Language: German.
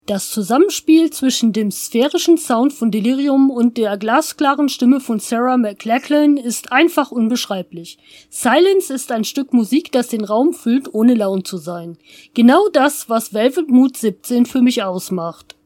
Das Zusammenspiel zwischen dem sphärischen Sound von Delirium und der glasklaren Stimme von Sarah McLachlan ist einfach unbeschreiblich. Silence ist ein Stück Musik, das den Raum füllt, ohne laut zu sein. Genau das, was Velvet Mood 17 für mich ausmacht.